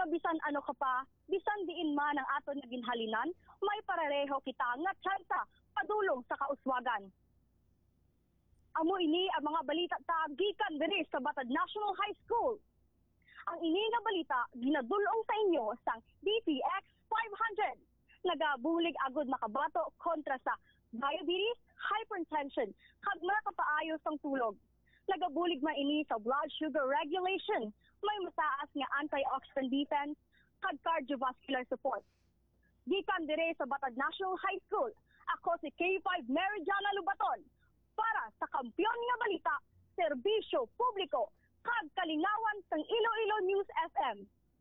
nga bisan ano ka pa, bisan diin man ang aton nga ginhalinan, may pareho kita nga tsansa padulong sa kauswagan. Amo ini ang mga balita ta gikan diri sa Batad National High School. Ang ini nga balita ginadulong sa inyo sang DTX 500. Nagabulig agud makabato kontra sa diabetes, hypertension, kag mga kapaayo sang tulog. Nagabulig man ini sa blood sugar regulation, may mataas nga antioxidant defense, kag cardiovascular support. Gikan dire sa Batad National High School, ako si K5 Mary Jana Lubaton para sa Kampiyon nga Balita, Serbisyo Publiko, kag kalingawan sang Iloilo News FM.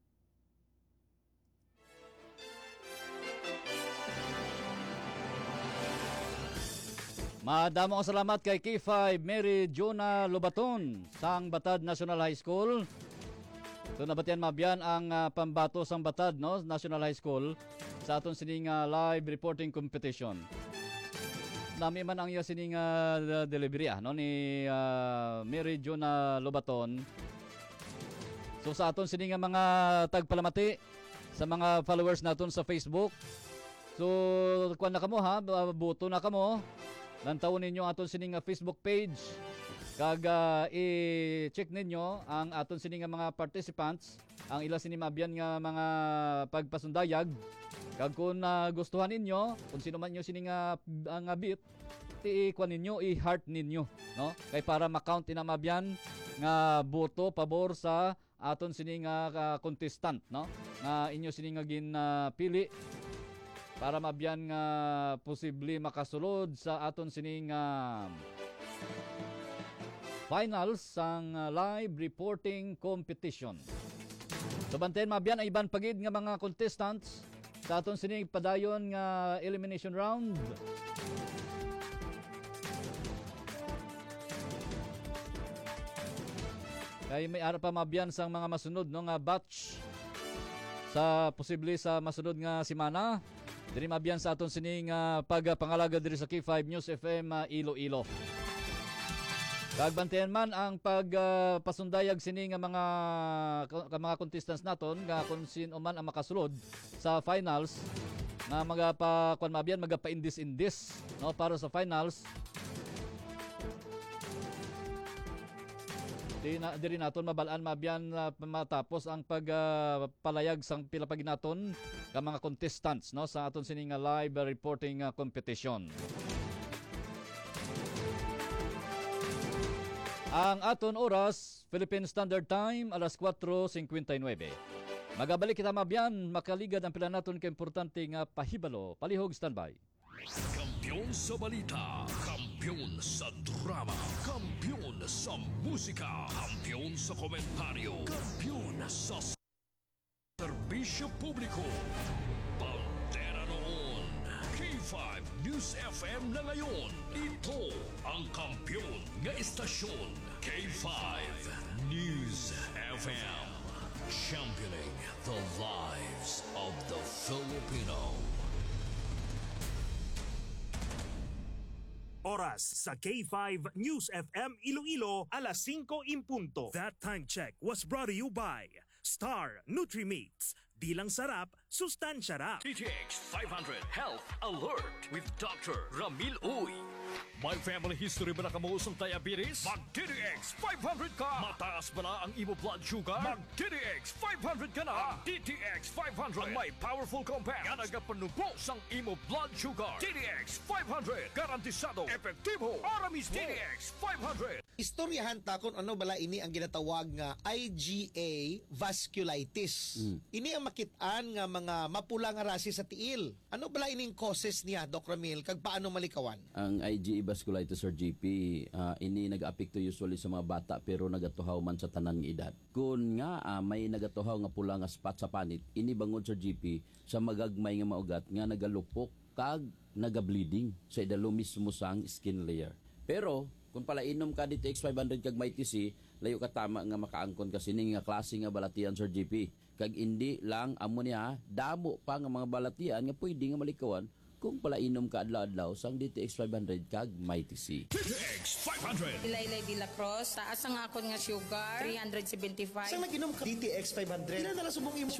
Madamong salamat kay K5 Mary Jona Lobaton sang Batad National High School. So nabatian mabyan ang pambato sang Batad National High School sa aton sining live reporting competition. Nami man ang iya sining delivery ni Mary Jona Lobaton. So sa aton sining mga tagpalamati sa mga followers naton sa Facebook. So kuan na kamo ha, buto na kamo. Lantaw ninyo aton sining Facebook page. Kag i-check ninyo ang aton sining mga participants, ang ila sini mabyan nga mga pagpasundayag. Kag kung gustuhan ninyo, kung sino man nyo sining ang bit, i-kuan ninyo, i-heart ninyo, no? Kay para ma-count ina mabyan nga boto pabor sa aton sining contestant, no? Nga inyo sining ginpili para mabyan nga posible makasulod sa aton sining finals sang live reporting competition. So bantayan mabyan ay iban pagid nga mga contestants sa aton sining padayon nga elimination round. Kay may ara pa mabyan sang mga masunod nga batch sa posible sa masunod nga semana. Diri mabyan sa aton sining pagpangalaga diri sa K5 News FM Iloilo. Kagbantayan man ang pagpasundayag sini nga mga contestants naton nga kung sino man ang makasulod sa finals nga magapa-kuan mabyan magapa-indis no para sa finals. Diri naton mabalaan mabyan matapos ang pagpalayag sang pila pag naton ka mga contestants no sa aton sining live reporting competition. Ang aton oras Philippine Standard Time alas 4:59. Magabalik kita mabyan makaligad ang pila naton ka importante nga pahibalo. Palihog standby. Kampiyon sa balita, kampiyon sa drama, kampiyon sa musika, kampiyon sa komentaryo, kampiyon sa serbisyo publiko. Bandera noon, K5 News FM na ngayon. Ito ang kampiyon nga istasyon, K5 News FM. Championing the lives of the Filipino. Oras sa K5 News FM Iloilo, alas 5 in punto. That time check was brought to you by Star Nutri-Mates. Di lang sarap, sustansya rap. DTX 500 Health Alert with Dr. Ramil Uy. May family history ba na kamuusong diabetes? Mag-DTX 500 ka! Mataas ba na ang imo blood sugar? Mag-DTX 500 ka na! DTX 500 ang may powerful compounds nga nagapanubos ang imo blood sugar. DTX 500 garantisado, epektibo, aramis. DTX 500. Istoryahan ta kung ano bala ini ang ginatawag nga IgA vasculitis. Ini ang makitaan nga mga mapula nga rasi sa tiil. Ano bala ining causes niya, Doc Ramil, kag paano malikawan? Ang IgA vasculitis or GP, ini nag-apekto usually sa mga bata pero nagatuhaw man sa tanan nga edad. Kung nga may nagatuhaw nga pula nga spot sa panit, ini bangod sa GP sa magagmay nga maugat nga nagalupok kag naga-bleeding sa idalo mismo sang skin layer. Pero kung pala inom ka dito X500 kag may TC, layo ka tama nga makaangkon kasi ning nga klase nga balatian Sir GP. Kag hindi lang amo niya damo pa nga mga balatian nga pwede nga malikawan kung pala inom ka adlaw-adlaw sang DTX 500 kag may TC. DTX 500. Laylay de la Cruz, taas ang akon nga sugar 375. Sang nag-inom ka DTX 500? Ilan na lang subong